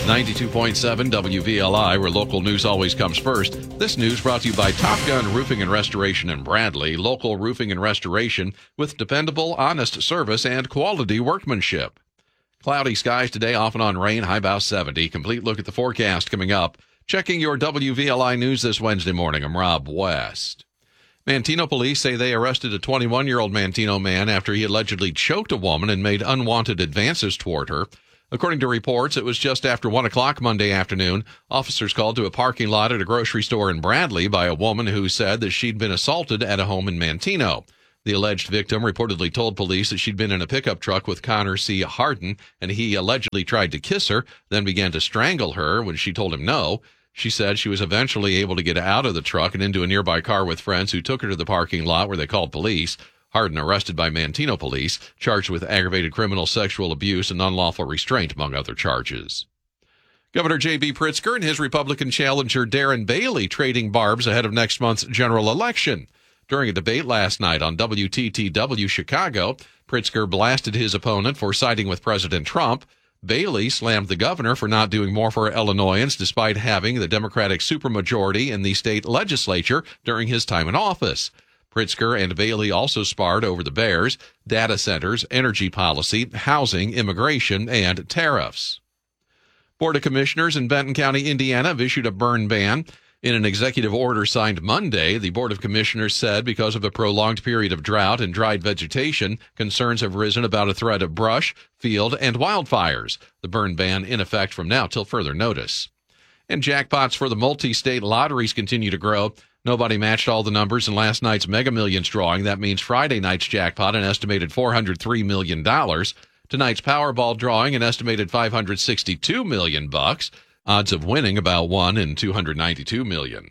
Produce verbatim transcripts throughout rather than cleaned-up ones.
ninety-two point seven W V L I, where local news always comes first. This news brought to you by Top Gun Roofing and Restoration in Bradley. Local roofing and restoration with dependable, honest service and quality workmanship. Cloudy skies today, off and on rain, high about seventy. Complete look at the forecast coming up. Checking your W V L I news this Wednesday morning. I'm Rob West. Manteno police say they arrested a twenty-one-year-old Manteno man after he allegedly choked a woman and made unwanted advances toward her. According to reports, it was just after one o'clock Monday afternoon. Officers called to a parking lot at a grocery store in Bradley by a woman who said that she'd been assaulted at a home in Manteno. The alleged victim reportedly told police that she'd been in a pickup truck with Connor C. Harden, and he allegedly tried to kiss her, then began to strangle her when she told him no. She said she was eventually able to get out of the truck and into a nearby car with friends who took her to the parking lot where they called police. Harden arrested by Manteno police, charged with aggravated criminal sexual abuse and unlawful restraint, among other charges. Governor J B. Pritzker and his Republican challenger Darren Bailey trading barbs ahead of next month's general election. During a debate last night on W T T W Chicago, Pritzker blasted his opponent for siding with President Trump. Bailey slammed the governor for not doing more for Illinoisans despite having the Democratic supermajority in the state legislature during his time in office. Pritzker and Bailey also sparred over the Bears, data centers, energy policy, housing, immigration, and tariffs. Board of Commissioners in Benton County, Indiana, have issued a burn ban. In an executive order signed Monday, the Board of Commissioners said because of a prolonged period of drought and dried vegetation, concerns have risen about a threat of brush, field, and wildfires. The burn ban in effect from now till further notice. And jackpots for the multi-state lotteries continue to grow. Nobody matched all the numbers in last night's Mega Millions drawing. That means Friday night's jackpot, an estimated four hundred three million dollars. Tonight's Powerball drawing, an estimated five hundred sixty-two million dollars bucks. Odds of winning about one in two hundred ninety-two million.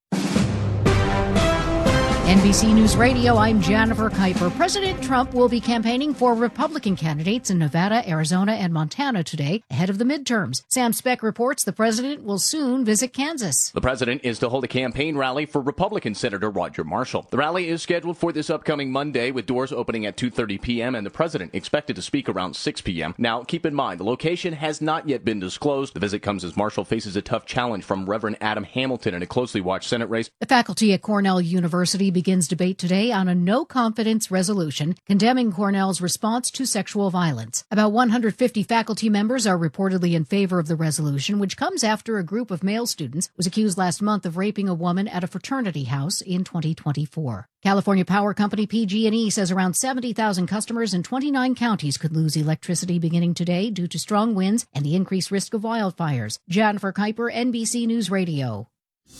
N B C News Radio, I'm Jennifer Kuiper. President Trump will be campaigning for Republican candidates in Nevada, Arizona, and Montana today, ahead of the midterms. Sam Speck reports the president will soon visit Kansas. The president is to hold a campaign rally for Republican Senator Roger Marshall. The rally is scheduled for this upcoming Monday, with doors opening at two thirty p.m. and the president expected to speak around six p.m. Now, keep in mind, the location has not yet been disclosed. The visit comes as Marshall faces a tough challenge from Reverend Adam Hamilton in a closely watched Senate race. The faculty at Cornell University begins debate today on a no-confidence resolution condemning Cornell's response to sexual violence. About one hundred fifty faculty members are reportedly in favor of the resolution, which comes after a group of male students was accused last month of raping a woman at a fraternity house in twenty twenty-four. California Power Company P G and E says around seventy thousand customers in twenty-nine counties could lose electricity beginning today due to strong winds and the increased risk of wildfires. Jennifer Kuiper, N B C News Radio.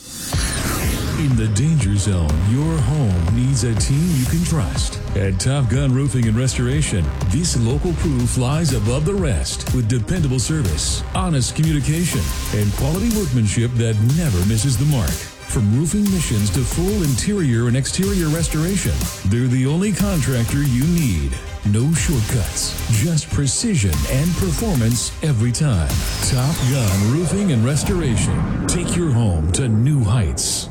In the danger zone, your home needs a team you can trust. At Top Gun Roofing and Restoration, this local crew flies above the rest with dependable service, honest communication, and quality workmanship that never misses the mark. From roofing missions to full interior and exterior restoration, they're the only contractor you need. No shortcuts, just precision and performance every time. Top Gun Roofing and Restoration. Take your home to new heights.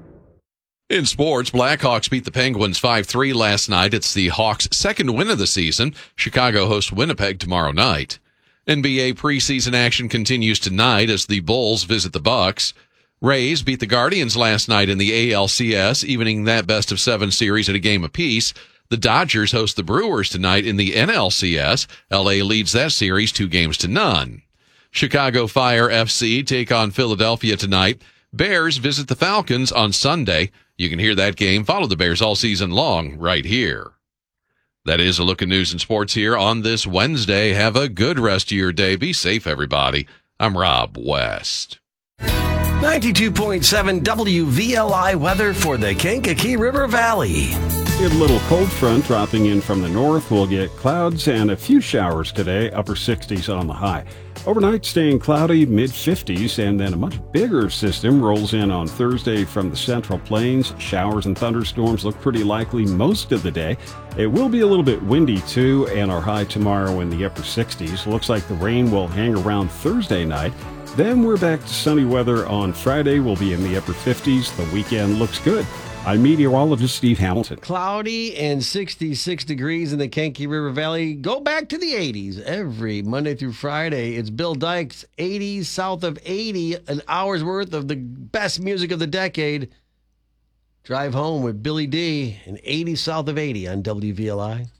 In sports, Blackhawks beat the Penguins five three last night. It's the Hawks' second win of the season. Chicago hosts Winnipeg tomorrow night. N B A preseason action continues tonight as the Bulls visit the Bucks. Rays beat the Guardians last night in the A L C S, evening that best-of-seven series at a game apiece. The Dodgers host the Brewers tonight in the N L C S. L A leads that series two games to none. Chicago Fire F C take on Philadelphia tonight. Bears visit the Falcons on Sunday. You can hear that game. Follow the Bears all season long right here. That is a look at news and sports here on this Wednesday. Have a good rest of your day. Be safe, everybody. I'm Rob West. ninety-two point seven W V L I weather for the Kankakee River Valley. A little cold front dropping in from the north. We'll get clouds and a few showers today, upper sixties on the high. Overnight staying cloudy, mid fifties, and then a much bigger system rolls in on Thursday from the Central Plains. Showers and thunderstorms look pretty likely most of the day. It will be a little bit windy too, and our high tomorrow in the upper sixties. Looks like the rain will hang around Thursday night. Then we're back to sunny weather on Friday. We'll be in the upper fifties. The weekend looks good. I'm meteorologist Steve Hamilton. Cloudy and sixty-six degrees in the Kankakee River Valley. Go back to the eighties every Monday through Friday. It's Bill Dykes, eighties, south of eighty, an hour's worth of the best music of the decade. Drive home with Billy D and eighty south of eighty on W V L I.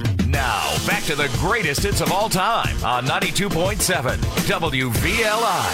Now, back to the greatest hits of all time on ninety-two point seven W V L I.